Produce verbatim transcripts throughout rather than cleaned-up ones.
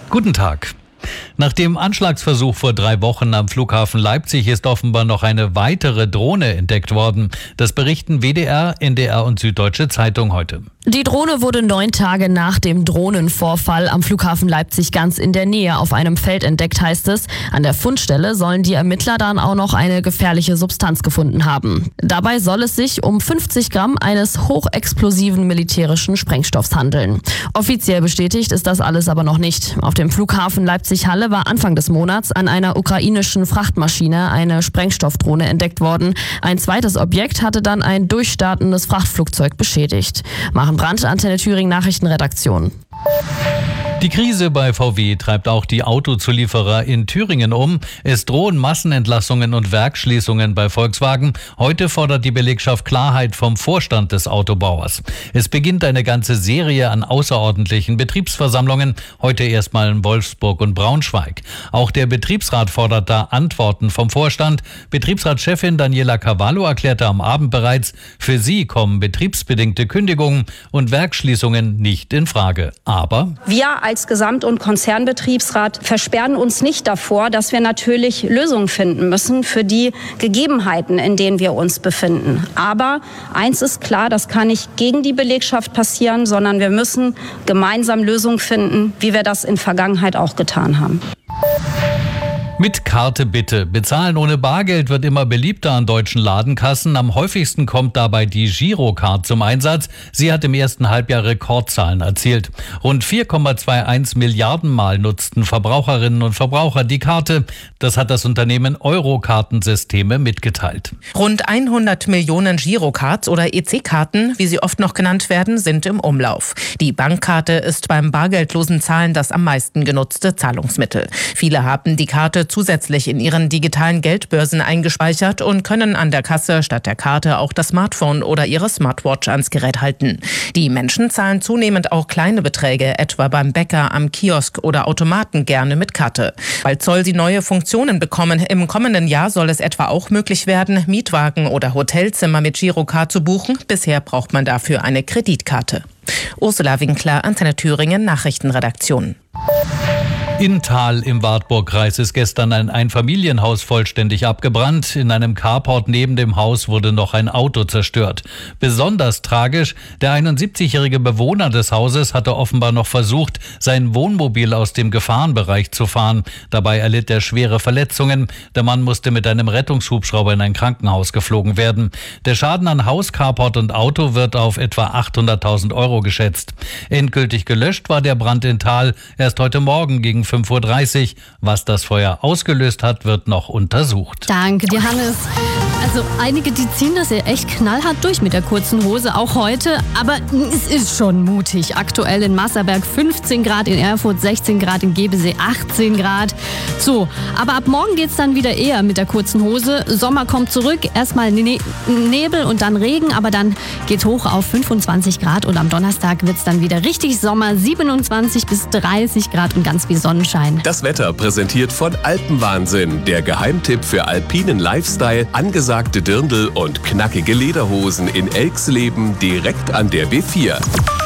Guten Tag. Nach dem Anschlagsversuch vor drei Wochen am Flughafen Leipzig ist offenbar noch eine weitere Drohne entdeckt worden. Das berichten W D R, N D R und Süddeutsche Zeitung heute. Die Drohne wurde neun Tage nach dem Drohnenvorfall am Flughafen Leipzig ganz in der Nähe auf einem Feld entdeckt, heißt es. An der Fundstelle sollen die Ermittler dann auch noch eine gefährliche Substanz gefunden haben. Dabei soll es sich um fünfzig Gramm eines hochexplosiven militärischen Sprengstoffs handeln. Offiziell bestätigt ist das alles aber noch nicht. Auf dem Flughafen Leipzig-Halle war Anfang des Monats an einer ukrainischen Frachtmaschine eine Sprengstoffdrohne entdeckt worden. Ein zweites Objekt hatte dann ein durchstartendes Frachtflugzeug beschädigt. Machen Brandt, Antenne Thüringen Nachrichtenredaktion. Die Krise bei V W treibt auch die Autozulieferer in Thüringen um. Es drohen Massenentlassungen und Werksschließungen bei Volkswagen. Heute fordert die Belegschaft Klarheit vom Vorstand des Autobauers. Es beginnt eine ganze Serie an außerordentlichen Betriebsversammlungen, heute erstmal in Wolfsburg und Braunschweig. Auch der Betriebsrat fordert da Antworten vom Vorstand. Betriebsratschefin Daniela Cavallo erklärte am Abend bereits, für sie kommen betriebsbedingte Kündigungen und Werksschließungen nicht in Frage. Aber wir als Gesamt- und Konzernbetriebsrat versperren uns nicht davor, dass wir natürlich Lösungen finden müssen für die Gegebenheiten, in denen wir uns befinden. Aber eins ist klar, das kann nicht gegen die Belegschaft passieren, sondern wir müssen gemeinsam Lösungen finden, wie wir das in der Vergangenheit auch getan haben. Mit Karte bitte. Bezahlen ohne Bargeld wird immer beliebter an deutschen Ladenkassen. Am häufigsten kommt dabei die Girocard zum Einsatz. Sie hat im ersten Halbjahr Rekordzahlen erzielt. Rund vier Komma einundzwanzig Milliarden Mal nutzten Verbraucherinnen und Verbraucher die Karte. Das hat das Unternehmen Euro-Kartensysteme mitgeteilt. Rund hundert Millionen Girocards oder E C-Karten, wie sie oft noch genannt werden, sind im Umlauf. Die Bankkarte ist beim bargeldlosen Zahlen das am meisten genutzte Zahlungsmittel. Viele haben die Karte zusätzlich in ihren digitalen Geldbörsen eingespeichert und können an der Kasse statt der Karte auch das Smartphone oder ihre Smartwatch ans Gerät halten. Die Menschen zahlen zunehmend auch kleine Beträge, etwa beim Bäcker, am Kiosk oder Automaten gerne mit Karte. Bald soll sie neue Funktionen bekommen. Im kommenden Jahr soll es etwa auch möglich werden, Mietwagen oder Hotelzimmer mit Girocard zu buchen. Bisher braucht man dafür eine Kreditkarte. Ursula Winkler, Antenne Thüringen Nachrichtenredaktion. In Thal im Wartburgkreis ist gestern ein Einfamilienhaus vollständig abgebrannt. In einem Carport neben dem Haus wurde noch ein Auto zerstört. Besonders tragisch, der einundsiebzigjährige Bewohner des Hauses hatte offenbar noch versucht, sein Wohnmobil aus dem Gefahrenbereich zu fahren. Dabei erlitt er schwere Verletzungen. Der Mann musste mit einem Rettungshubschrauber in ein Krankenhaus geflogen werden. Der Schaden an Haus, Carport und Auto wird auf etwa achthunderttausend Euro geschätzt. Endgültig gelöscht war der Brand in Thal erst heute Morgen gegen fünf Uhr dreißig. Was das Feuer ausgelöst hat, wird noch untersucht. Danke dir, Hannes. Also einige, die ziehen das ja echt knallhart durch mit der kurzen Hose, auch heute. Aber es ist schon mutig. Aktuell in Masserberg fünfzehn Grad, in Erfurt sechzehn Grad, in Gebesee achtzehn Grad. So, aber ab morgen geht's dann wieder eher mit der kurzen Hose. Sommer kommt zurück, erstmal ne- Nebel und dann Regen, aber dann geht's hoch auf fünfundzwanzig Grad und am Donnerstag wird's dann wieder richtig Sommer, siebenundzwanzig bis dreißig Grad und ganz viel Sonnenschein. Das Wetter präsentiert von Alpenwahnsinn, der Geheimtipp für alpinen Lifestyle, angesagte Dirndl und knackige Lederhosen in Elxleben direkt an der B vier.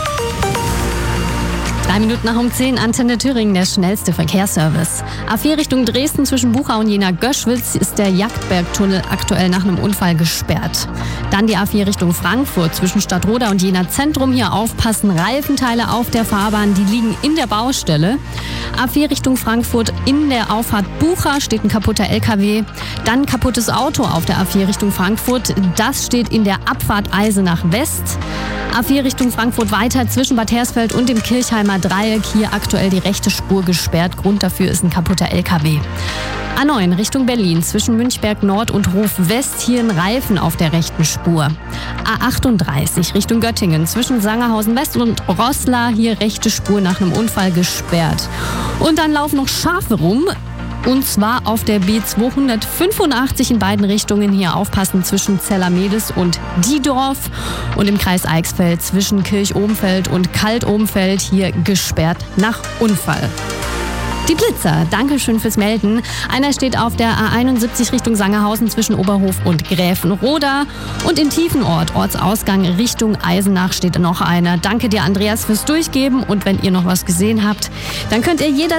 Drei Minuten nach um zehn, Antenne Thüringen, der schnellste Verkehrsservice. A vier Richtung Dresden zwischen Buchau und Jena-Göschwitz ist der Jagdbergtunnel aktuell nach einem Unfall gesperrt. Dann die A vier Richtung Frankfurt zwischen Stadtroda und Jena Zentrum. Hier aufpassen, Reifenteile auf der Fahrbahn, die liegen in der Baustelle. A vier Richtung Frankfurt in der Auffahrt Bucha steht ein kaputter L K W. Dann kaputtes Auto auf der A vier Richtung Frankfurt. Das steht in der Abfahrt Eisenach West. A vier Richtung Frankfurt weiter zwischen Bad Hersfeld und dem Kirchheimer Dreieck. Hier aktuell die rechte Spur gesperrt. Grund dafür ist ein kaputter L K W. A neun Richtung Berlin zwischen Münchberg Nord und Hof West. Hier ein Reifen auf der rechten Spur. A achtunddreißig Richtung Göttingen zwischen Sangerhausen West und Roßla. Hier rechte Spur nach einem Unfall gesperrt. Und dann laufen noch Schafe rum. Und zwar auf der B zweihundertfünfundachtzig in beiden Richtungen. Hier aufpassen zwischen Zellermedes und Diedorf. Und im Kreis Eichsfeld zwischen Kirch-Obenfeld und Kalt-Obenfeld hier gesperrt nach Unfall. Die Blitzer, Dankeschön fürs Melden. Einer steht auf der A einundsiebzig Richtung Sangerhausen zwischen Oberhof und Gräfenroda. Und in Tiefenort, Ortsausgang Richtung Eisenach, steht noch einer. Danke dir, Andreas, fürs Durchgeben. Und wenn ihr noch was gesehen habt, dann könnt ihr jederzeit